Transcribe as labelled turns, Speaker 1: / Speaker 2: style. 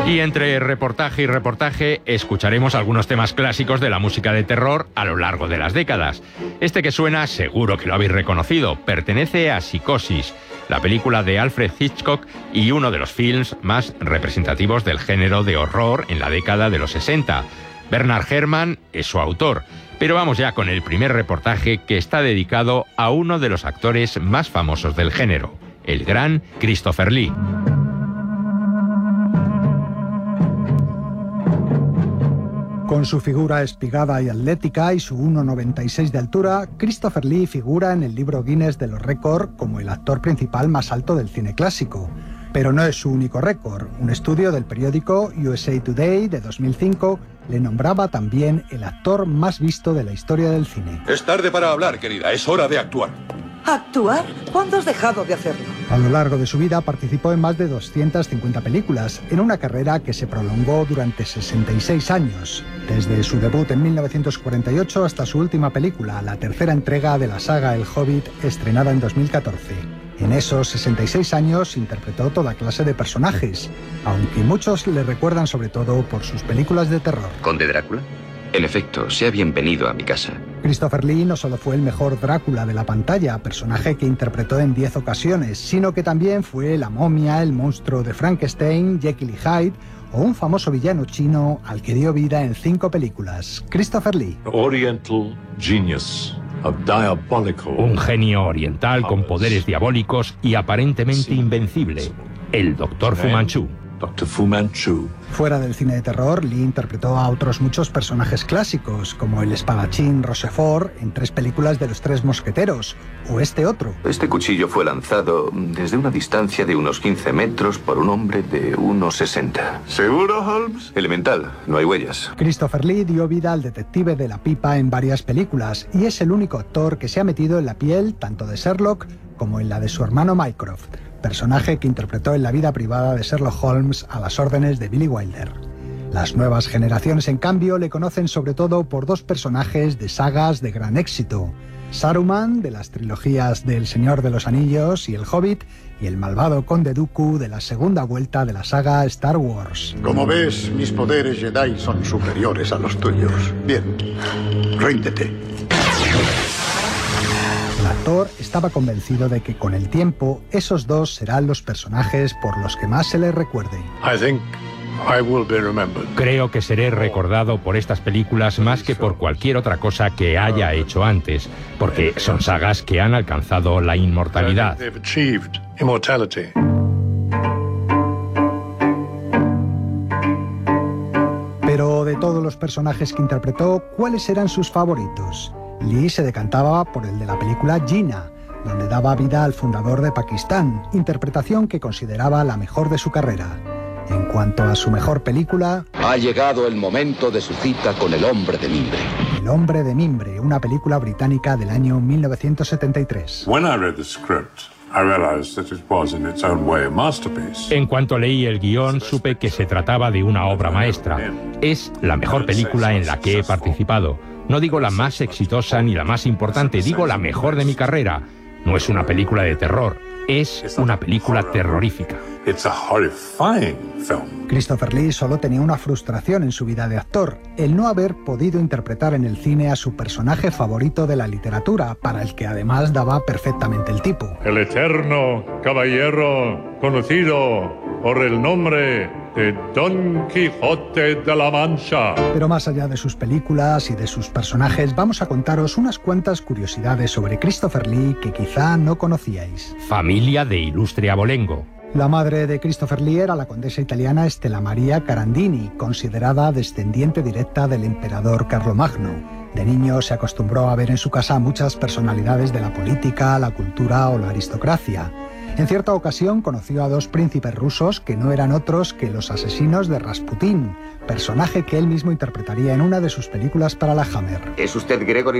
Speaker 1: Y entre reportaje y reportaje escucharemos algunos temas clásicos de la música de terror a lo largo de las décadas. Este que suena, seguro que lo habéis reconocido, pertenece a Psicosis, la película de Alfred Hitchcock y uno de los films más representativos del género de horror en la década de los 60. Bernard Herrmann es su autor. Pero vamos ya con el primer reportaje, que está dedicado a uno de los actores más famosos del género, el gran Christopher Lee.
Speaker 2: Con su figura espigada y atlética y su 1,96 de altura, Christopher Lee figura en el libro Guinness de los récords como el actor principal más alto del cine clásico. Pero no es su único récord. Un estudio del periódico USA Today de 2005 le nombraba también el actor más visto de la historia del cine.
Speaker 3: Es tarde para hablar, querida. Es hora de actuar.
Speaker 4: ¿Actuar? ¿Cuándo has dejado de hacerlo?
Speaker 2: A lo largo de su vida participó en más de 250 películas, en una carrera que se prolongó durante 66 años, desde su debut en 1948 hasta su última película, la tercera entrega de la saga El Hobbit, estrenada en 2014. En esos 66 años interpretó toda clase de personajes, aunque muchos le recuerdan sobre todo por sus películas de terror.
Speaker 5: ¿Conde Drácula? En efecto, sea bienvenido a mi casa.
Speaker 2: Christopher Lee no solo fue el mejor Drácula de la pantalla, personaje que interpretó en 10 ocasiones, sino que también fue la momia, el monstruo de Frankenstein, Jekyll y Hyde, o un famoso villano chino al que dio vida en 5 películas. Christopher Lee.
Speaker 6: Oriental genius.
Speaker 1: Un genio oriental con poderes diabólicos y aparentemente invencible, el Dr. Fu Manchu.
Speaker 6: Dr. Fu Manchu.
Speaker 2: Fuera del cine de terror, Lee interpretó a otros muchos personajes clásicos, como el espadachín Rochefort en 3 películas de los 3 mosqueteros, o este otro.
Speaker 5: Este cuchillo fue lanzado desde una distancia de unos 15 metros por un hombre de 1,60. ¿Seguro, Holmes? Elemental, no hay huellas.
Speaker 2: Christopher Lee dio vida al detective de la pipa en varias películas, y es el único actor que se ha metido en la piel tanto de Sherlock como en la de su hermano Mycroft, personaje que interpretó en la vida privada de Sherlock Holmes a las órdenes de Billy Wilder. Las nuevas generaciones, en cambio, le conocen sobre todo por 2 personajes de sagas de gran éxito: Saruman, de las trilogías del Señor de los Anillos y El Hobbit, y el malvado Conde Dooku de la segunda vuelta de la saga Star Wars.
Speaker 7: Como ves, mis poderes Jedi son superiores a los tuyos. Bien, ríndete.
Speaker 2: El actor estaba convencido de que con el tiempo esos 2 serán los personajes por los que más se les recuerde.
Speaker 1: Creo que seré recordado por estas películas más que por cualquier otra cosa que haya hecho antes, porque son sagas que han alcanzado la inmortalidad.
Speaker 2: Pero de todos los personajes que interpretó, ¿cuáles eran sus favoritos? Lee se decantaba por el de la película Jinnah, donde daba vida al fundador de Pakistán, interpretación que consideraba la mejor de su carrera. En cuanto a su mejor película...
Speaker 8: Ha llegado el momento de su cita con el hombre de mimbre.
Speaker 2: El hombre de mimbre, una película británica del año 1973.
Speaker 1: En cuanto leí el guión, supe que se trataba de una obra maestra. Es la mejor película en la que he participado. No digo la más exitosa ni la más importante, digo la mejor de mi carrera. No es una película de terror, es una película terrorífica.
Speaker 2: Christopher Lee solo tenía una frustración en su vida de actor: el no haber podido interpretar en el cine a su personaje favorito de la literatura, para el que además daba perfectamente el tipo.
Speaker 6: El eterno caballero conocido por el nombre de Don Quijote de la Mancha.
Speaker 2: Pero más allá de sus películas y de sus personajes, vamos a contaros unas cuantas curiosidades sobre Christopher Lee que quizá no conocíais.
Speaker 1: Familia de ilustre abolengo.
Speaker 2: La madre de Christopher Lee era la condesa italiana Stella Maria Carandini, considerada descendiente directa del emperador Carlomagno. De niño se acostumbró a ver en su casa muchas personalidades de la política, la cultura o la aristocracia. En cierta ocasión conoció a 2 príncipes rusos que no eran otros que los asesinos de Rasputín, personaje que él mismo interpretaría en una de sus películas para la Hammer.
Speaker 5: ¿Es usted Gregory